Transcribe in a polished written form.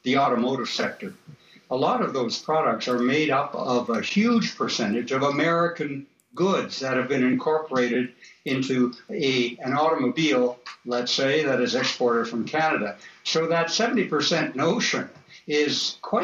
the automotive sector. A lot of those products are made up of a huge percentage of American goods that have been incorporated into an automobile, let's say, that is exported from Canada. So that 70% notion is quite